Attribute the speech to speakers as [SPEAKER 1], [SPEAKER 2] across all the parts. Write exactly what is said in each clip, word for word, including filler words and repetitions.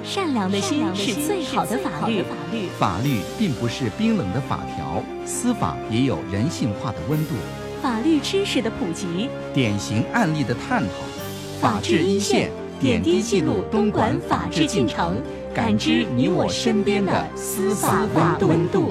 [SPEAKER 1] 善良的心是最好的法律。
[SPEAKER 2] 法律并不是冰冷的法条，司法也有人性化的温度。
[SPEAKER 1] 法律知识的普及，
[SPEAKER 2] 典型案例的探讨。
[SPEAKER 1] 法治一线，点滴记录东莞法治进程，感知你我身边的司法温度。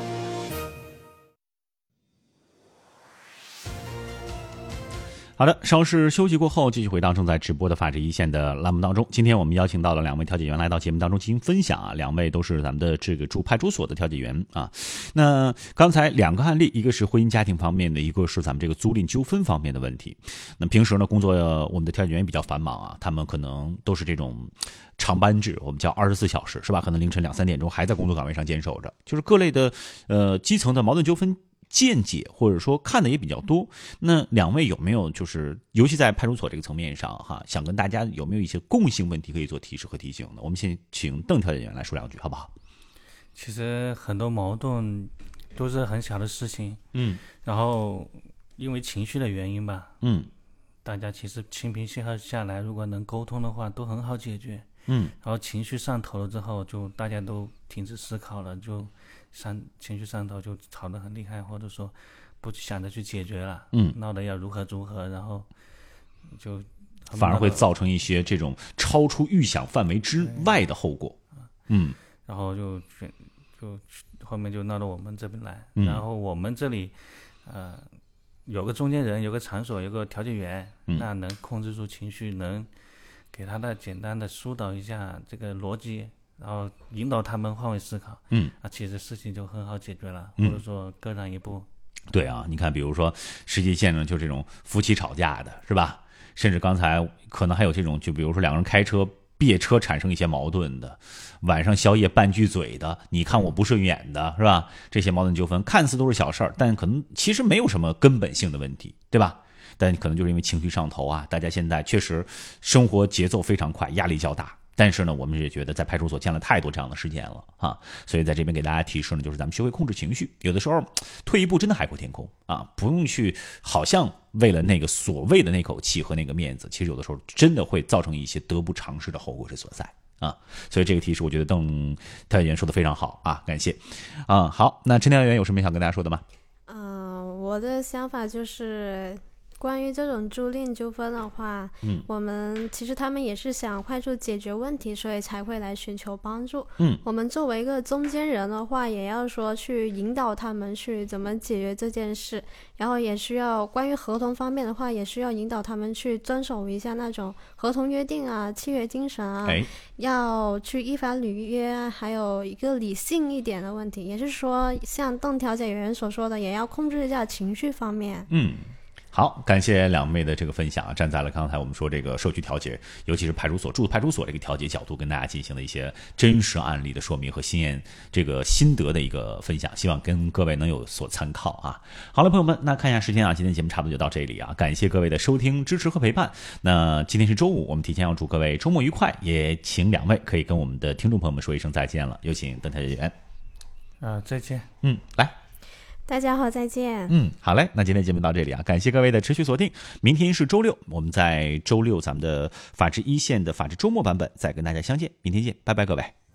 [SPEAKER 3] 好的，稍事休息过后，继续回到正在直播的法治一线的栏目当中。今天我们邀请到了两位调解员来到节目当中进行分享啊，两位都是咱们的这个驻派出所的调解员啊。那刚才两个案例，一个是婚姻家庭方面的，一个是咱们这个租赁纠纷方面的问题。那平时呢，工作我们的调解员比较繁忙啊，他们可能都是这种长班制，我们叫二十四小时，是吧？可能凌晨两三点钟还在工作岗位上坚守着，就是各类的呃基层的矛盾纠纷见解或者说看的也比较多。那两位有没有就是尤其在派出所这个层面上哈，想跟大家有没有一些共性问题可以做提示和提醒呢？我们先请邓调解员来说两句好不好？
[SPEAKER 4] 其实很多矛盾都是很小的事情，
[SPEAKER 3] 嗯，
[SPEAKER 4] 然后因为情绪的原因吧，
[SPEAKER 3] 嗯，
[SPEAKER 4] 大家其实心平气和下来，如果能沟通的话都很好解决，
[SPEAKER 3] 嗯，
[SPEAKER 4] 然后情绪上头了之后，就大家都停止思考了，就上情绪上头就吵得很厉害，或者说不想着去解决了，
[SPEAKER 3] 嗯，
[SPEAKER 4] 闹得要如何如何，然后就
[SPEAKER 3] 反而会造成一些这种超出预想范围之外的后果，嗯，
[SPEAKER 4] 然后就就后面就闹到我们这边来，
[SPEAKER 3] 嗯、
[SPEAKER 4] 然后我们这里呃有个中间人，有个场所，有个调解员，
[SPEAKER 3] 嗯、
[SPEAKER 4] 那能控制住情绪，能给他的简单的疏导一下这个逻辑，然后引导他们换位思考，
[SPEAKER 3] 嗯，
[SPEAKER 4] 啊，其实事情就很好解决了，
[SPEAKER 3] 嗯、
[SPEAKER 4] 或者说各让一步。
[SPEAKER 3] 对啊，你看，比如说实际见着就这种夫妻吵架的，是吧？甚至刚才可能还有这种，就比如说两个人开车别车产生一些矛盾的，晚上宵夜拌句嘴的，你看我不顺眼的，是吧？这些矛盾纠纷看似都是小事儿，但可能其实没有什么根本性的问题，对吧？但可能就是因为情绪上头啊，大家现在确实生活节奏非常快，压力较大。但是呢，我们也觉得在派出所见了太多这样的事件了啊，所以在这边给大家提示呢，就是咱们学会控制情绪，有的时候退一步真的海阔天空啊，不用去好像为了那个所谓的那口气和那个面子，其实有的时候真的会造成一些得不偿失的后果之所在啊。所以这个提示我觉得邓调解员说的非常好啊，感谢啊。好，那陈调解员有什么想跟大家说的吗？
[SPEAKER 5] 嗯、呃，我的想法就是关于这种租赁纠纷的话，
[SPEAKER 3] 嗯，
[SPEAKER 5] 我们其实他们也是想快速解决问题，所以才会来寻求帮助。
[SPEAKER 3] 嗯，
[SPEAKER 5] 我们作为一个中间人的话，也要说去引导他们去怎么解决这件事，然后也需要关于合同方面的话，也需要引导他们去遵守一下那种合同约定啊、契约精神啊，
[SPEAKER 3] 哎，
[SPEAKER 5] 要去依法履约，还有一个理性一点的问题，也是说像邓调解员所说的，也要控制一下情绪方面。
[SPEAKER 3] 嗯。好，感谢两位的这个分享啊，站在了刚才我们说这个社区调解，尤其是派出所驻派出所这个调解角度，跟大家进行了一些真实案例的说明和经验这个心得的一个分享，希望跟各位能有所参考啊。好了，朋友们，那看一下时间啊，今天节目差不多就到这里啊，感谢各位的收听、支持和陪伴。那今天是周五，我们提前要祝各位周末愉快，也请两位可以跟我们的听众朋友们说一声再见了。有请邓调解员。
[SPEAKER 4] 啊，再见。
[SPEAKER 3] 嗯，来。
[SPEAKER 5] 大家好，再见。
[SPEAKER 3] 嗯，好嘞，那今天节目到这里啊，感谢各位的持续锁定。明天是周六，我们在周六咱们的法治一线的法治周末版本再跟大家相见，明天见，拜拜各位。